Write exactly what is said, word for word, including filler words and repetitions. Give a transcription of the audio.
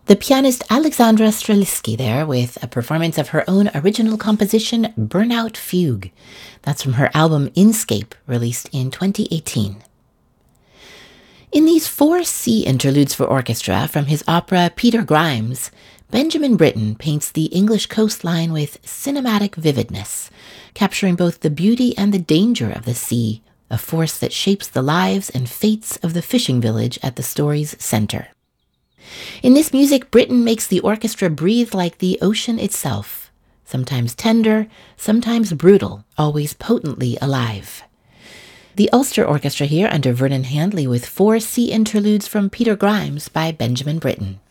The pianist Alexandra Strelitzky there with a performance of her own original composition, Burnout Fugue. That's from her album Inscape, released in twenty eighteen. In these four sea interludes for orchestra from his opera Peter Grimes, Benjamin Britten paints the English coastline with cinematic vividness, capturing both the beauty and the danger of the sea, a force that shapes the lives and fates of the fishing village at the story's center. In this music, Britten makes the orchestra breathe like the ocean itself, sometimes tender, sometimes brutal, always potently alive. The Ulster Orchestra here under Vernon Handley with four sea interludes from Peter Grimes by Benjamin Britten.